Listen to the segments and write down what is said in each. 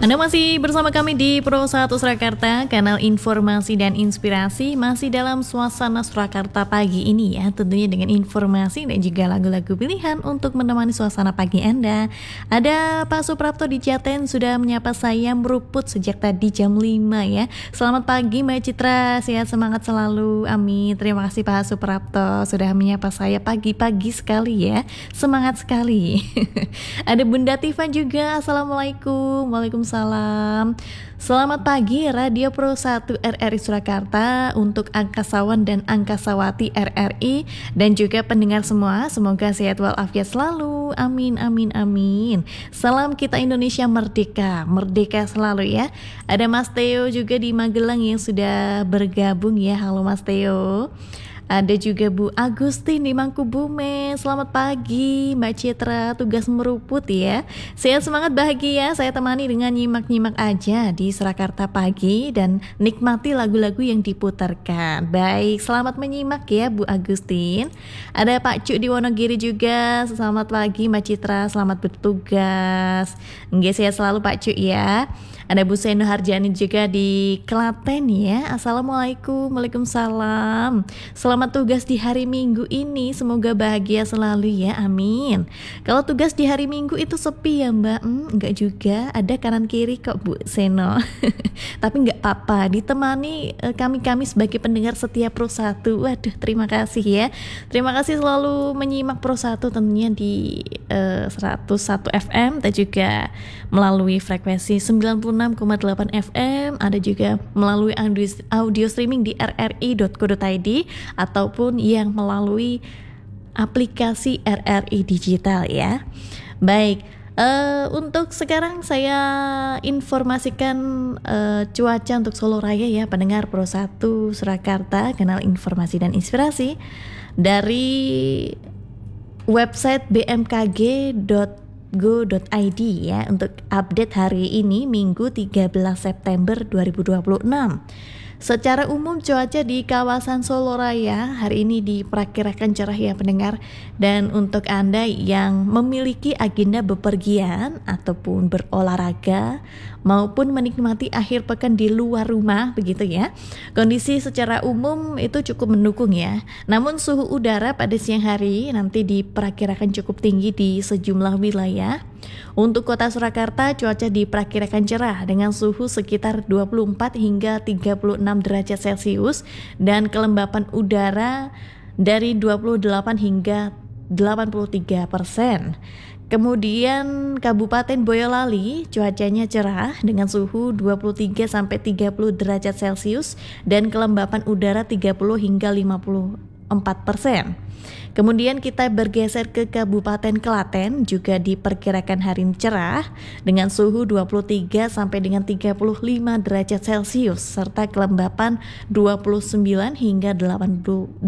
Anda masih bersama kami di Pro 1 Surakarta, kanal informasi dan inspirasi, masih dalam suasana Surakarta pagi ini ya, tentunya dengan informasi dan juga lagu-lagu pilihan untuk menemani suasana pagi Anda. Ada Pak Suprapto di Jaten sudah menyapa saya meruput sejak tadi jam 5 ya. Selamat pagi Mbak Citra, sehat semangat selalu, amin. Terima kasih Pak Suprapto sudah menyapa saya pagi-pagi sekali ya, semangat sekali. Ada Bunda Tifa juga, assalamualaikum. Waalaikumsalam. Selamat pagi Radio Pro 1 RRI Surakarta untuk angkasawan dan angkasawati RRI dan juga pendengar semua, semoga sehat walafiat selalu, amin amin amin. Salam kita Indonesia merdeka, merdeka selalu ya. Ada Mas Theo juga di Magelang yang sudah bergabung ya, halo Mas Theo. Ada juga Bu Agustin di Mangkubume. Selamat pagi Mbak Citra, tugas meruput ya. Sehat semangat bahagia, saya temani dengan nyimak-nyimak aja di Surakarta pagi dan nikmati lagu-lagu yang diputarkan. Baik, selamat menyimak ya Bu Agustin. Ada Pak Cuk di Wonogiri juga. Selamat pagi Mbak Citra, selamat bertugas. Nggih, sehat selalu Pak Cuk ya. Ada Bu Seno Harjani juga di Klaten ya. Assalamualaikum, waalaikumsalam. Selamat tugas di hari Minggu ini, semoga bahagia selalu ya, amin. Kalau tugas di hari Minggu itu sepi ya Mbak? Enggak juga, ada kanan kiri kok Bu Seno. Tapi enggak apa-apa, ditemani kami sebagai pendengar setia Pro 1. Waduh, terima kasih ya. Terima kasih selalu menyimak Pro 1 tentunya di 101 FM dan juga melalui frekuensi 96,8 FM, ada juga melalui audio streaming di rri.co.id ataupun yang melalui aplikasi RRI Digital ya. Baik, untuk sekarang saya informasikan cuaca untuk Solo Raya ya, pendengar Pro 1 Surakarta, kanal informasi dan inspirasi dari website bmkg.go.id ya, untuk update hari ini Minggu 13 September 2026. Secara umum cuaca di kawasan Solo Raya hari ini diperkirakan cerah ya pendengar. Dan untuk Anda yang memiliki agenda bepergian ataupun berolahraga maupun menikmati akhir pekan di luar rumah begitu ya, kondisi secara umum itu cukup mendukung ya. Namun suhu udara pada siang hari nanti diperkirakan cukup tinggi di sejumlah wilayah. Untuk kota Surakarta cuaca diperkirakan cerah dengan suhu sekitar 24 hingga 36 derajat Celcius dan kelembapan udara dari 28 hingga 83%. Kemudian Kabupaten Boyolali cuacanya cerah dengan suhu 23 sampai 30 derajat Celcius dan kelembapan udara 30 hingga 54%. Kemudian kita bergeser ke Kabupaten Klaten, juga diperkirakan hari ini cerah dengan suhu 23 sampai dengan 35 derajat Celcius serta kelembapan 29 hingga 82%.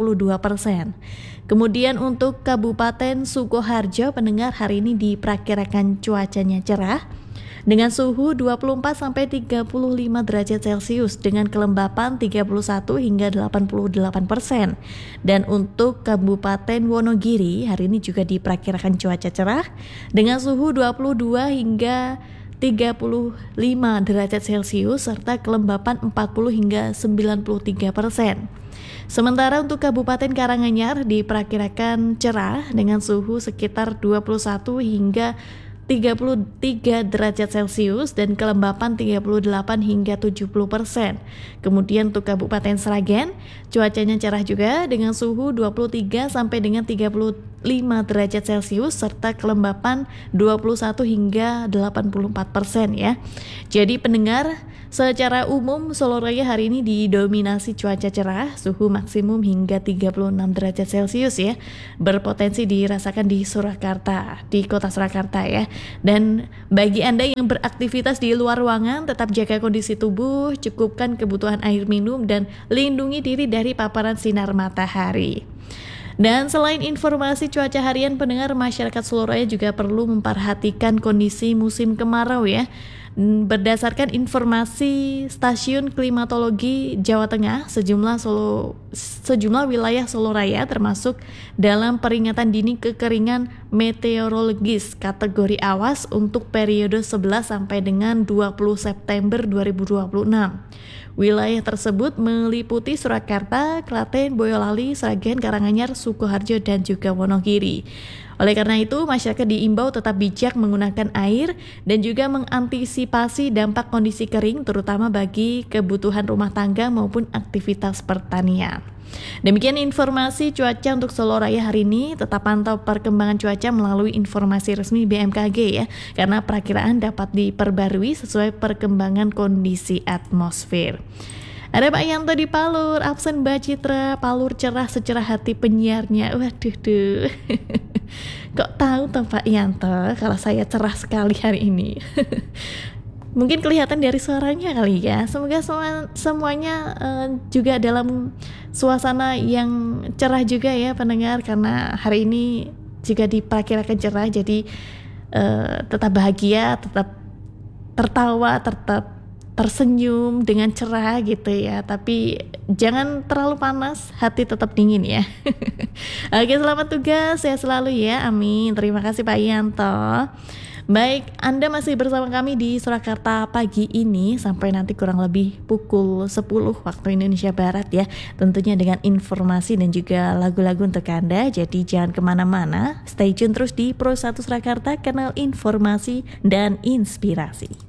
Kemudian untuk Kabupaten Sukoharjo, pendengar, hari ini diperkirakan cuacanya cerah dengan suhu 24 sampai 35 derajat Celcius dengan kelembapan 31 hingga 88%. Dan untuk Kabupaten Wonogiri hari ini juga diperkirakan cuaca cerah dengan suhu 22 hingga 35 derajat Celcius serta kelembapan 40 hingga 93%. Sementara untuk Kabupaten Karanganyar diperkirakan cerah dengan suhu sekitar 21 hingga 33 derajat Celcius dan kelembapan 38 hingga 70%. Kemudian untuk Kabupaten Sragen cuacanya cerah juga dengan suhu 23 sampai dengan 35 derajat Celcius serta kelembapan 21 hingga 84% ya. Jadi pendengar, secara umum Solo Raya hari ini didominasi cuaca cerah, suhu maksimum hingga 36 derajat Celcius ya, berpotensi dirasakan di Surakarta, di kota Surakarta ya. Dan bagi Anda yang beraktivitas di luar ruangan, tetap jaga kondisi tubuh, cukupkan kebutuhan air minum dan lindungi diri dari paparan sinar matahari. Dan selain informasi cuaca harian, pendengar, masyarakat Solo Raya juga perlu memperhatikan kondisi musim kemarau ya. Berdasarkan informasi Stasiun Klimatologi Jawa Tengah, sejumlah wilayah Solo Raya termasuk dalam peringatan dini kekeringan meteorologis kategori awas untuk periode 11 sampai dengan 20 September 2026. Wilayah tersebut meliputi Surakarta, Klaten, Boyolali, Sragen, Karanganyar, Sukoharjo, dan juga Wonogiri. Oleh karena itu, masyarakat diimbau tetap bijak menggunakan air dan juga mengantisipasi dampak kondisi kering, terutama bagi kebutuhan rumah tangga maupun aktivitas pertanian. Demikian informasi cuaca untuk Solo Raya hari ini. Tetap pantau perkembangan cuaca melalui informasi resmi BMKG ya, karena perakiraan dapat diperbarui sesuai perkembangan kondisi atmosfer. Ada Pak Yanto di Palur, absen Mbak Citra, Palur cerah secerah hati penyiarnya. Waduh duh. Kok tahu toh Pak Yanto kalau saya cerah sekali hari ini? Mungkin kelihatan dari suaranya kali ya. Semoga semuanya juga dalam suasana yang cerah juga ya pendengar, karena hari ini juga diperkirakan cerah, jadi tetap bahagia, tetap tertawa, tetap tersenyum dengan cerah gitu ya. Tapi jangan terlalu panas, hati tetap dingin ya. Oke, selamat tugas, sehat selalu ya, amin. Terima kasih Pak Yanto. Baik, Anda masih bersama kami di Surakarta pagi ini sampai nanti kurang lebih pukul 10 waktu Indonesia Barat ya. Tentunya dengan informasi dan juga lagu-lagu untuk Anda. Jadi jangan kemana-mana, stay tune terus di Pro 1 Surakarta, kanal informasi dan inspirasi.